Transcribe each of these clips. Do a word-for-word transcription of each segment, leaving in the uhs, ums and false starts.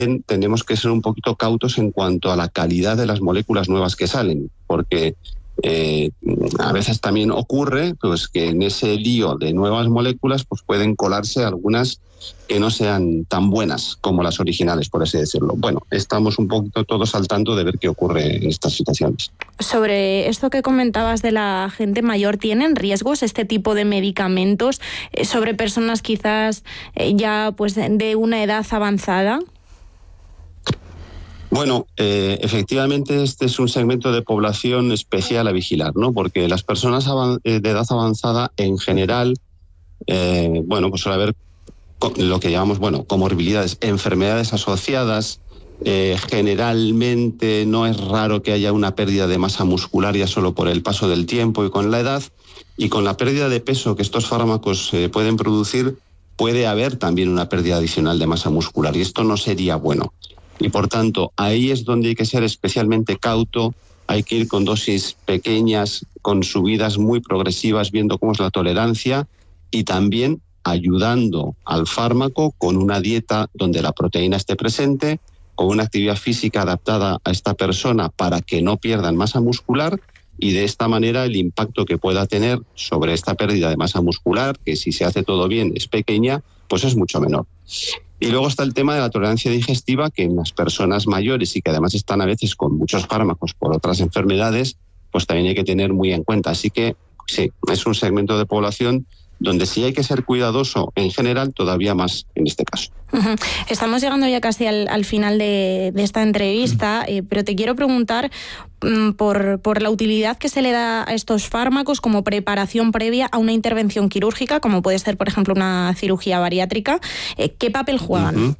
tenemos que ser un poquito cautos en cuanto a la calidad de las moléculas nuevas que salen, porque Eh, a veces también ocurre pues que en ese lío de nuevas moléculas pues pueden colarse algunas que no sean tan buenas como las originales, por así decirlo. Bueno, estamos un poquito todos al tanto de ver qué ocurre en estas situaciones. Sobre esto que comentabas de la gente mayor, ¿tienen riesgos este tipo de medicamentos eh, sobre personas quizás eh, ya pues de una edad avanzada? Bueno, eh, efectivamente este es un segmento de población especial a vigilar, ¿no? Porque las personas de edad avanzada en general, eh, bueno, pues suele haber lo que llamamos, bueno, comorbilidades, enfermedades asociadas. Eh, generalmente no es raro que haya una pérdida de masa muscular ya solo por el paso del tiempo y con la edad, y con la pérdida de peso que estos fármacos eh, pueden producir, puede haber también una pérdida adicional de masa muscular, y esto no sería bueno. Y por tanto, ahí es donde hay que ser especialmente cauto, hay que ir con dosis pequeñas, con subidas muy progresivas, viendo cómo es la tolerancia, y también ayudando al fármaco con una dieta donde la proteína esté presente, con una actividad física adaptada a esta persona para que no pierdan masa muscular, y de esta manera el impacto que pueda tener sobre esta pérdida de masa muscular, que si se hace todo bien es pequeña, pues es mucho menor. Y luego está el tema de la tolerancia digestiva, que en las personas mayores y que además están a veces con muchos fármacos por otras enfermedades, pues también hay que tener muy en cuenta. Así que sí, es un segmento de población donde sí hay que ser cuidadoso en general, todavía más en este caso. Uh-huh. Estamos llegando ya casi al, al final de, de esta entrevista, eh, pero te quiero preguntar um, por, por la utilidad que se le da a estos fármacos como preparación previa a una intervención quirúrgica, como puede ser, por ejemplo, una cirugía bariátrica. Eh, ¿Qué papel juegan? Uh-huh.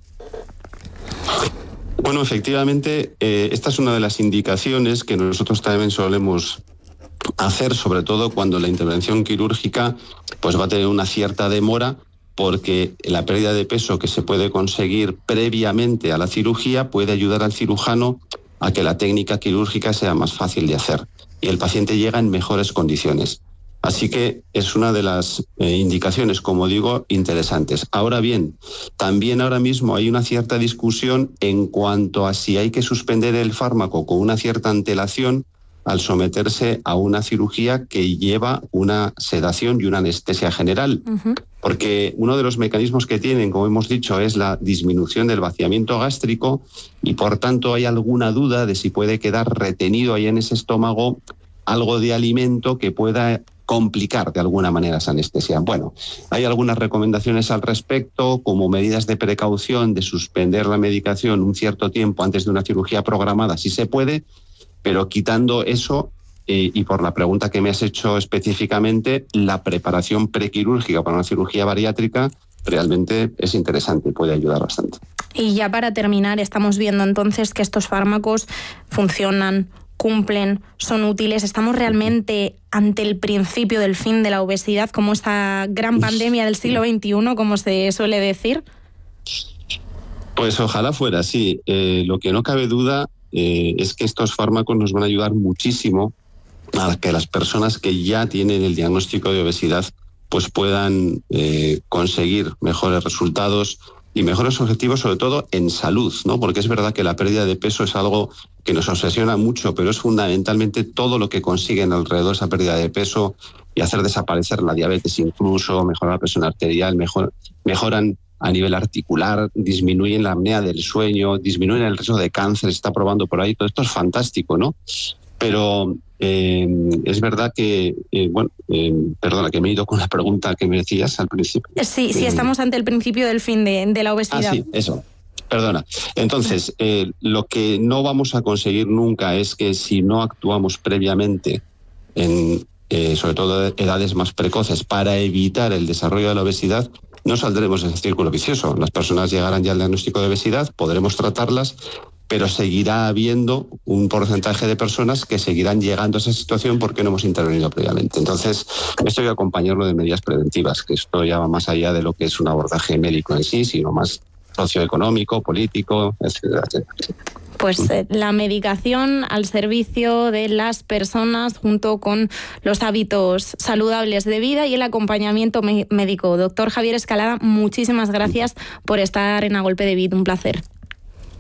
Bueno, efectivamente, eh, esta es una de las indicaciones que nosotros también solemos hacer, sobre todo cuando la intervención quirúrgica pues va a tener una cierta demora, porque la pérdida de peso que se puede conseguir previamente a la cirugía puede ayudar al cirujano a que la técnica quirúrgica sea más fácil de hacer y el paciente llega en mejores condiciones. Así que es una de las eh, indicaciones, como digo, interesantes. Ahora bien, también ahora mismo hay una cierta discusión en cuanto a si hay que suspender el fármaco con una cierta antelación al someterse a una cirugía que lleva una sedación y una anestesia general. Uh-huh. Porque uno de los mecanismos que tienen, como hemos dicho, es la disminución del vaciamiento gástrico, y por tanto hay alguna duda de si puede quedar retenido ahí en ese estómago algo de alimento que pueda complicar de alguna manera esa anestesia. Bueno, hay algunas recomendaciones al respecto, como medidas de precaución, de suspender la medicación un cierto tiempo antes de una cirugía programada, si se puede. Pero quitando eso, eh, y por la pregunta que me has hecho específicamente, la preparación prequirúrgica para una cirugía bariátrica realmente es interesante y puede ayudar bastante. Y ya para terminar, estamos viendo entonces que estos fármacos funcionan, cumplen, son útiles. ¿Estamos realmente ante el principio del fin de la obesidad, como esta gran pandemia del siglo veintiuno, como se suele decir? Pues ojalá fuera así. Eh, lo que no cabe duda Eh, es que estos fármacos nos van a ayudar muchísimo a que las personas que ya tienen el diagnóstico de obesidad pues puedan eh, conseguir mejores resultados y mejores objetivos, sobre todo en salud, ¿no? Porque es verdad que la pérdida de peso es algo que nos obsesiona mucho, pero es fundamentalmente todo lo que consiguen alrededor de esa pérdida de peso y hacer desaparecer la diabetes, incluso mejorar la presión arterial, mejor, mejoran a nivel articular, disminuyen la apnea del sueño, disminuyen el riesgo de cáncer, se está probando por ahí, todo esto es fantástico, ¿no? Pero eh, es verdad que, eh, bueno, eh, perdona, que me he ido con la pregunta que me decías al principio. Sí, sí, eh, estamos ante el principio del fin de, de la obesidad. Ah, sí, eso. Perdona. Entonces, eh, lo que no vamos a conseguir nunca es que si no actuamos previamente en, eh, sobre todo, edades más precoces para evitar el desarrollo de la obesidad, no saldremos de ese círculo vicioso. Las personas llegarán ya al diagnóstico de obesidad, podremos tratarlas, pero seguirá habiendo un porcentaje de personas que seguirán llegando a esa situación porque no hemos intervenido previamente. Entonces, esto hay que acompañarlo de medidas preventivas, que esto ya va más allá de lo que es un abordaje médico en sí, sino más socioeconómico, político, etcétera, etcétera. Pues eh, la medicación al servicio de las personas junto con los hábitos saludables de vida y el acompañamiento me- médico. Doctor Javier Escalada, muchísimas gracias por estar en A Golpe de Vid. Un placer.